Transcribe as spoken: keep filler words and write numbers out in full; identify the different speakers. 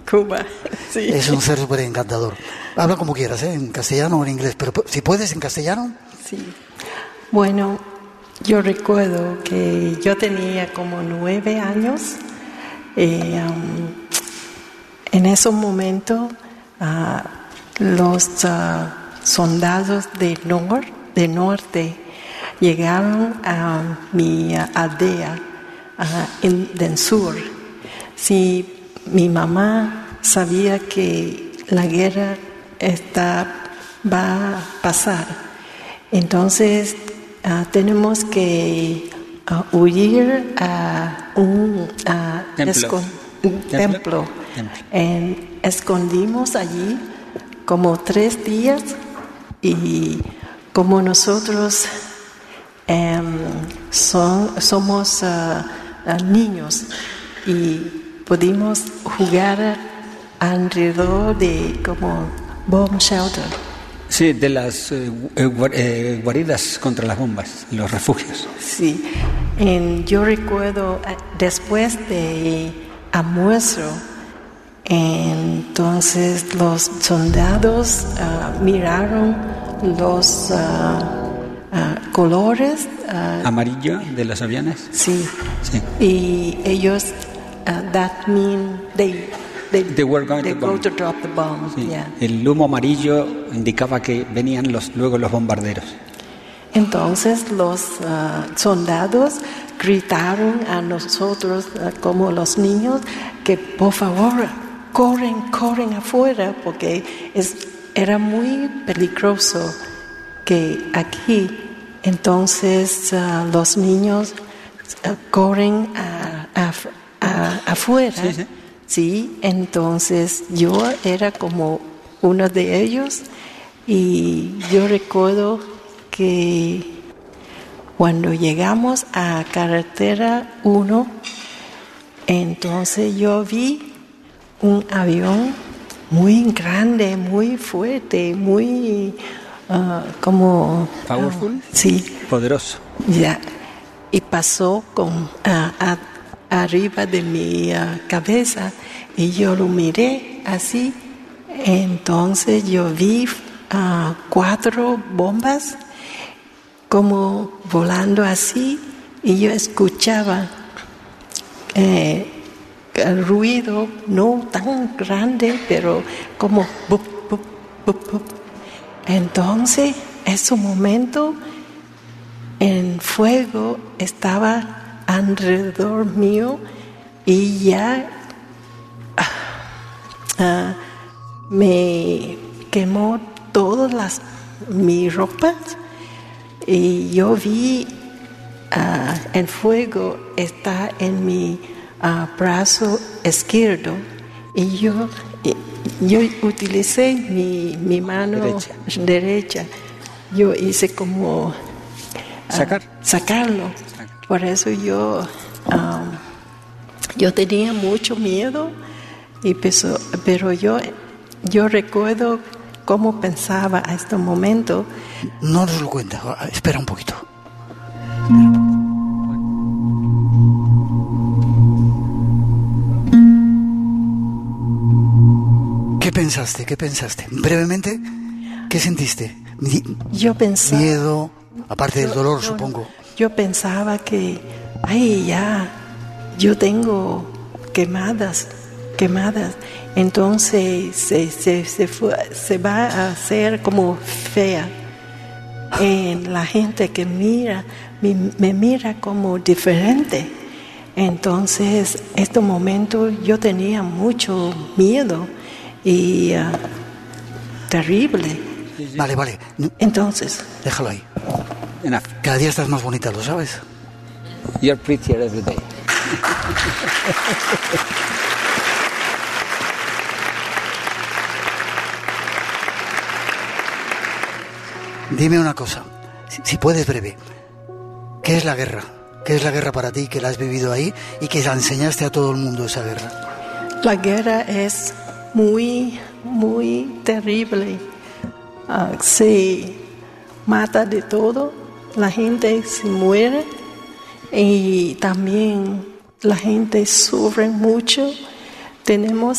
Speaker 1: Cuba, sí.
Speaker 2: Es un ser súper encantador. Habla como quieras, ¿eh? En castellano o en inglés, pero si puedes en castellano.
Speaker 1: Sí. Bueno, yo recuerdo que yo tenía como nueve años. Y, um, en ese momento, uh, los uh, soldados de, nor, de norte llegaron a mi uh, aldea uh, en, del sur. Si mi mamá sabía que la guerra está, va a pasar, entonces uh, tenemos que uh, huir a un uh,
Speaker 3: templo.
Speaker 1: Escon- templo. templo. En, escondimos allí como tres días y como nosotros um, son, somos uh, uh, niños y pudimos jugar alrededor de como bomb shelter.
Speaker 3: Sí, de las eh, eh, guaridas contra las bombas, los refugios.
Speaker 1: Sí, y yo recuerdo después de almuerzo, entonces los soldados uh, miraron los uh, uh, colores uh,
Speaker 3: amarillo de los aviones.
Speaker 1: Sí,
Speaker 3: sí.
Speaker 1: Y ellos Uh, that mean they they,
Speaker 3: they were going
Speaker 1: they
Speaker 3: to,
Speaker 1: go to drop the bomb.
Speaker 3: Sí.
Speaker 1: Yeah.
Speaker 3: El humo amarillo indicaba que venían los luego los bombarderos.
Speaker 1: Entonces los uh, soldados gritaron a nosotros uh, como los niños que por favor corren corren afuera porque es era muy peligroso que aquí. Entonces uh, los niños uh, corren a, a A, afuera,
Speaker 3: sí, sí.
Speaker 1: sí, entonces yo era como uno de ellos y yo recuerdo que cuando llegamos a carretera uno, entonces yo vi un avión muy grande, muy fuerte, muy uh, como
Speaker 3: powerful,
Speaker 1: uh, sí,
Speaker 3: poderoso,
Speaker 1: ya, y pasó con uh, a arriba de mi uh, cabeza y yo lo miré así. Entonces yo vi uh, cuatro bombas como volando así y yo escuchaba eh, el ruido no tan grande pero como bup, bup, bup, bup. Entonces ese momento el fuego estaba alrededor mío y ya uh, uh, me quemó todas las mis ropas y yo vi uh, el fuego está en mi uh, brazo izquierdo y yo yo utilicé mi, mi mano
Speaker 3: derecha.
Speaker 1: derecha yo hice como uh,
Speaker 3: sacar
Speaker 1: sacarlo. Por eso yo, um, yo tenía mucho miedo, y peso, pero yo, yo recuerdo cómo pensaba a este momento.
Speaker 2: No nos lo cuenta, espera un poquito. ¿Qué pensaste? ¿Qué pensaste? Brevemente, ¿qué sentiste?
Speaker 1: Yo pensaba...
Speaker 2: Miedo, aparte del dolor,
Speaker 1: yo,
Speaker 2: supongo.
Speaker 1: Yo pensaba que, ay, ya, yo tengo quemadas, quemadas. Entonces se, se, se, fue, se va a hacer como fea. En la gente que mira, me, me mira como diferente. Entonces, este momento yo tenía mucho miedo y uh, terrible.
Speaker 2: Vale, vale.
Speaker 1: Entonces,
Speaker 2: déjalo ahí.
Speaker 3: Enough.
Speaker 2: Cada día estás más bonita, ¿lo sabes?
Speaker 3: You're prettier every day.
Speaker 2: Dime una cosa, si, si puedes breve. ¿Qué es la guerra? ¿Qué es la guerra para ti, que la has vivido ahí y que la enseñaste a todo el mundo esa guerra?
Speaker 1: La guerra es muy, muy terrible. Uh, se mata de todo, la gente se muere y también la gente sufre mucho. Tenemos